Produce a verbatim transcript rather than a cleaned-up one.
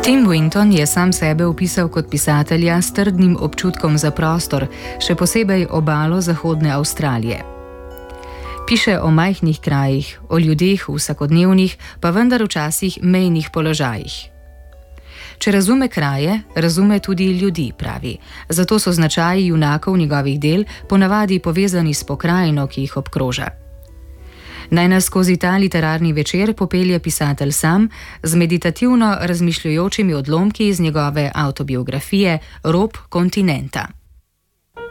Tim Winton je sam sebe opisal kot pisatelja s trdnim občutkom za prostor, še posebej obalo zahodne Avstralije. Piše o majhnih krajih, o ljudeh vsakodnevnih, pa vendar včasih mejnih položajih. Če razume kraje, razume tudi ljudi, pravi. Zato so značaji junakov njegovih del ponavadi povezani s pokrajino, ki jih obkroža. Naj nas skozi ta literarni večer popelje pisatelj sam z meditativno razmišljujočimi odlomki iz njegove avtobiografije Rob kontinenta.